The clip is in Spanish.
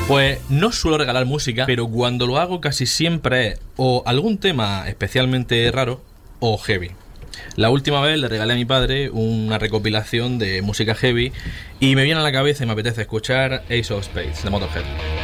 Pues no suelo regalar música, pero cuando lo hago casi siempre es o algún tema especialmente raro o heavy. La última vez le regalé a mi padre una recopilación de música heavy y me viene a la cabeza y me apetece escuchar Ace of Spades de Motorhead.